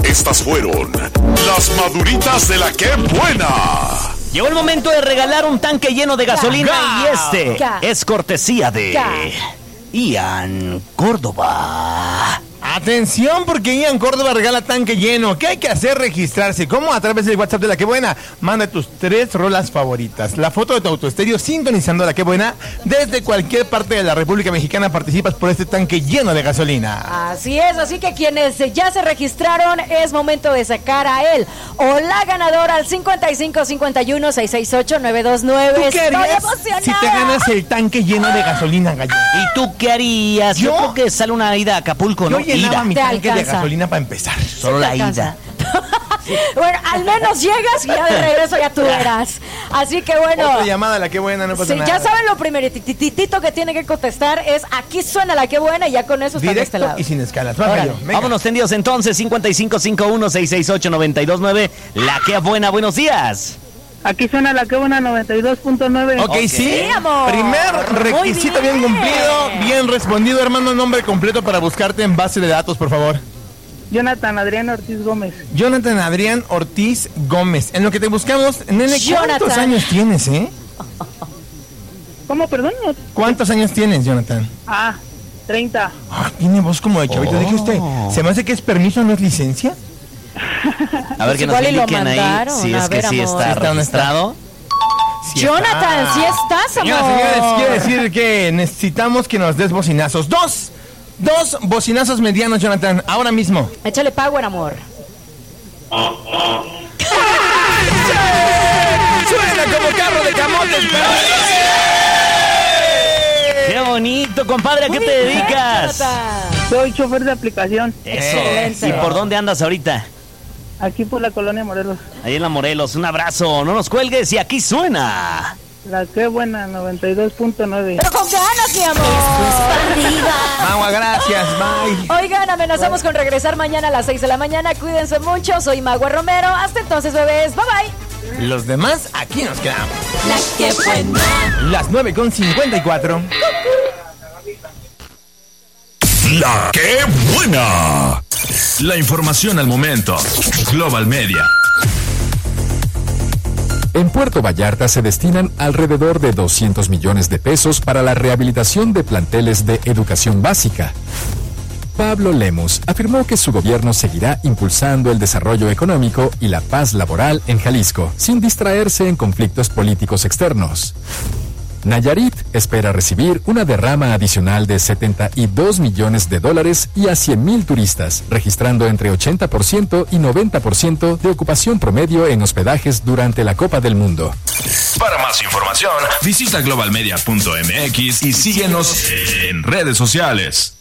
Estas fueron las maduritas de la que buena. Llegó el momento de regalar un tanque lleno de gasolina y es cortesía de Ian Córdoba. Atención, porque Ian Córdoba regala tanque lleno. ¿Qué hay que hacer? Registrarse. ¿Cómo? A través del WhatsApp de La Que Buena. Manda tus 3 rolas favoritas. La foto de tu autoestéreo sintonizando La Que Buena. Desde cualquier parte de la República Mexicana participas por este tanque lleno de gasolina. Así es, así que quienes ya se registraron, es momento de sacar a él o la ganadora al 5551-668-929. ¿Tú qué harías si te ganas el tanque lleno de gasolina, gallo? ¿Y tú qué harías? Yo creo que sale una ida a Acapulco, ¿no? Yo llenaba mi tanque de gasolina para empezar. Solo la ida. Bueno, al menos llegas y ya de regreso ya tú verás. Así que bueno. Otra llamada, La Que Buena, no pasa nada. Ya saben, lo primeritito que tiene que contestar es: aquí suena La Que Buena, y ya con eso está de este lado. Y sin escalas. Vámonos tendidos entonces. 5551-668-929. La Que Buena, buenos días. Aquí suena La Que Buena 92.9. Ok, sí, amor. Primer requisito bien cumplido, bien respondido, hermano. Nombre completo para buscarte en base de datos, por favor. Jonathan Adrián Ortiz Gómez. Jonathan Adrián Ortiz Gómez. En lo que te buscamos, nene, ¿cuántos años tienes, ¿Cómo, perdón? ¿Cuántos años tienes, Jonathan? 30. Tiene voz como de chavito. Dije usted, ¿se me hace que es permiso, no es licencia? A ver, que nos indiquen ahí si es que sí está registrado. Jonathan, sí estás, amor. Señores, quiere decir que necesitamos que nos des bocinazos. Dos bocinazos medianos, Jonathan, ahora mismo. Échale power, amor. Suena como carro de camotes, pero... ¡Qué bonito, compadre! ¿A qué te dedicas? Soy chofer de aplicación. Excelente. ¿Y por dónde andas ahorita? Aquí por la colonia Morelos. Ahí en la Morelos. Un abrazo, no nos cuelgues y aquí suena La Que Buena 92.9. Pero con ganas, mi amor. Magua, gracias, bye. Oigan, amenazamos con regresar mañana a las 6 de la mañana. Cuídense mucho, soy Magua Romero. Hasta entonces, bebés, bye bye. Los demás, aquí nos quedamos. La Que Buena. Las 9:54. La Que Buena. La información al momento. Global Media. En Puerto Vallarta se destinan alrededor de 200 millones de pesos para la rehabilitación de planteles de educación básica. Pablo Lemus afirmó que su gobierno seguirá impulsando el desarrollo económico y la paz laboral en Jalisco, sin distraerse en conflictos políticos externos. Nayarit espera recibir una derrama adicional de $72 millones y a 100,000 turistas, registrando entre 80% y 90% de ocupación promedio en hospedajes durante la Copa del Mundo. Para más información, visita globalmedia.mx y síguenos en redes sociales.